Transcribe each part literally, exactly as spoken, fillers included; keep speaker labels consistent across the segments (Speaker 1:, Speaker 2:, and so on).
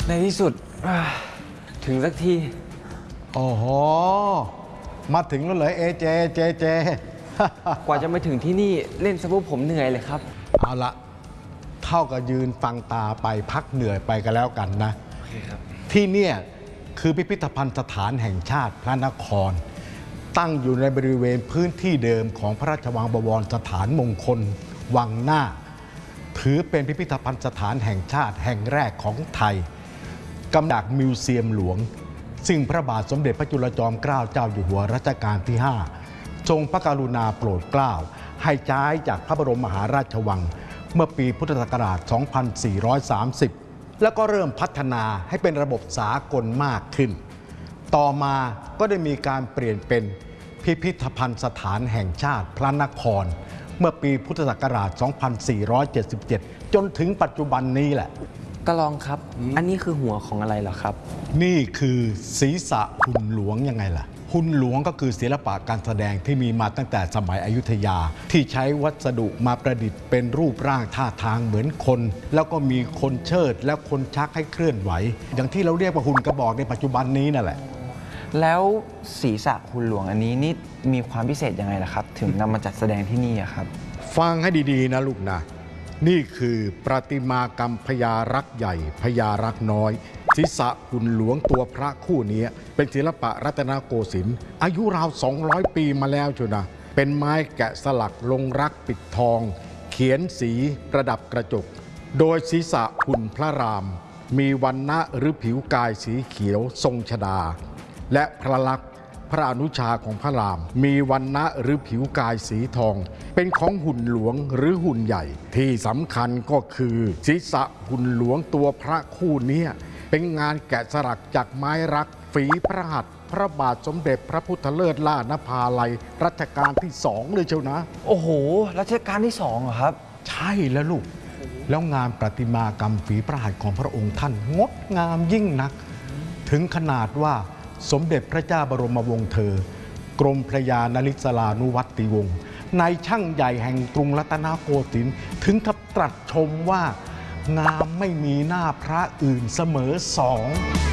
Speaker 1: ในที่สุดถึงสักที
Speaker 2: โอ้โหมาถึงแล้วเลยเอเจเจเจ
Speaker 1: กว่าจะมาถึงที่นี่เล่นซะพวกผมเหนื่อยเลยครับ
Speaker 2: เอาละเท่ากับยืนฟังตาไปพักเหนื่อยไปกันแล้วกันนะ
Speaker 1: โอเคครับ
Speaker 2: ที่เนี่ยคือพิพิธภัณฑ์สถานแห่งชาติพระนครตั้งอยู่ในบริเวณพื้นที่เดิมของพระราชวังบวรสถานมงคลวังหน้าถือเป็นพิพิธภัณฑ์สถานแห่งชาติแห่งแรกของไทยกำดักมิวเซียมหลวงซึ่งพระบาทสมเด็จพระจุลจอมเกล้าเจ้าอยู่หัวรัชกาลที่ห้าทรงพระกรุณาโปรดเกล้าให้ย้ายจากพระบรมมหาราชวังเมื่อปีพุทธศักราช สองพันสี่ร้อยสามสิบ แล้วก็เริ่มพัฒนาให้เป็นระบบสากลมากขึ้นต่อมาก็ได้มีการเปลี่ยนเป็นพิพิธภัณฑ์สถานแห่งชาติพระนครเมื่อปีพุทธศักราช สองพันสี่ร้อยเจ็ดสิบเจ็ด จนถึงปัจจุบันนี้แหละ
Speaker 1: ก็ลองครับอันนี้คือหัวของอะไรเหรอครับ
Speaker 2: นี่คือศีรษะหุ่นหลวงยังไงล่ะหุ่นหลวงก็คือศิลปะการแสดงที่มีมาตั้งแต่สมัยอยุธยาที่ใช้วัสดุมาประดิษฐ์เป็นรูปร่างท่าทางเหมือนคนแล้วก็มีคนเชิดและคนชักให้เคลื่อนไหวอย่างที่เราเรียกว่าหุ่นกระบอกในปัจจุบันนี้นั่นแหละ
Speaker 1: แล้วศีรษะหุ่นหลวงอันนี้นี่มีความพิเศษยังไงล่ะครับถึงนำมาจัดแสดงที่นี่ครับ
Speaker 2: ฟังให้ดีๆนะลูกนะนี่คือประติมากรรมพญารักษ์ใหญ่พญารักษ์น้อยศีรษะหุ่นหลวงตัวพระคู่นี้เป็นศิลปะรัตนโกสินทร์อายุราวสองร้อยปีมาแล้วจุนะเป็นไม้แกะสลักลงรักปิดทองเขียนสีประดับกระจกโดยศีรษะหุ่นพระรามมีวรรณะหรือผิวกายสีเขียวทรงชฎาและพระลักษณ์พระอนุชาของพระรามมีวรรณะหรือผิวกายสีทองเป็นของหุ่นหลวงหรือหุ่นใหญ่ที่สำคัญก็คือศีรษะหุ่นหลวงตัวพระคู่นี้เป็นงานแกะสลักจากไม้รักฝีพระหัตถ์พระบาทสมเด็จพระพุทธเลิศล่านภาลัยรัชกาลที่สองเลยเชียวนะ
Speaker 1: โอ้โหรัชกาลที่สองเหรอครับ
Speaker 2: ใช่แล้วลูกแล้วงานประติมากรรมฝีพระหัตถ์ของพระองค์ท่านงดงามยิ่งนักถึงขนาดว่าสมเด็จพระเจ้าบรมวงศ์เธอกรมพระยานริศรานุวัติวงศ์นายช่างใหญ่แห่งกรุงรัตนโกสินทร์ถึงกับตรัสชมว่างามไม่มีหน้าพระอื่นเสมอสอง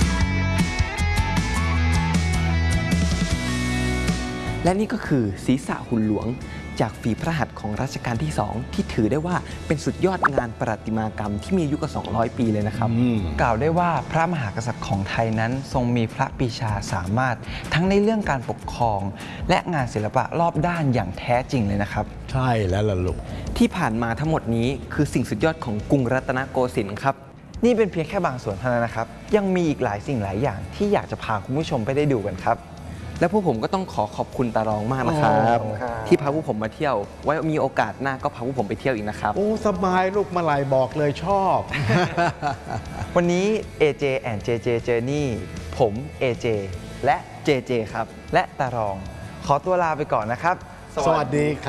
Speaker 1: และนี่ก็คือศีรษะหุ่นหลวงจากฝีพระหัตถ์ของรัชกาลที่สองที่ถือได้ว่าเป็นสุดยอดงานประติมากรรมที่มีอายุกว่าสองร้อยปีเลยนะครับกล่าวได้ว่าพระมหากษัตริย์ของไทยนั้นทรงมีพระปรีชาสามารถทั้งในเรื่องการปกครองและงานศิลปะรอบด้านอย่างแท้จริงเลยนะครับ
Speaker 2: ใช่แล้วล่ะลูก
Speaker 1: ที่ผ่านมาทั้งหมดนี้คือสิ่งสุดยอดของกรุงรัตนโกสินทร์ครับนี่เป็นเพียงแค่บางส่วนเท่านั้นนะครับยังมีอีกหลายสิ่งหลายอย่างที่อยากจะพาคุณผู้ชมไปได้ดูกันครับและพวกผมก็ต้องขอขอบคุณตารองมากนะครับที่พาพวกผมมาเที่ยวไว้มีโอกาสหน้าก็พาพวกผมไปเที่ยวอีกนะครับ
Speaker 2: โอ้สบายลูกมาลายบอกเลยชอบ
Speaker 1: วันนี้ เอ เจ and เจ เจ Journey ผม เอ เจ และ เจ เจ ครับและตารองขอตัวลาไปก่อนนะครับ
Speaker 2: สวัสดีครับ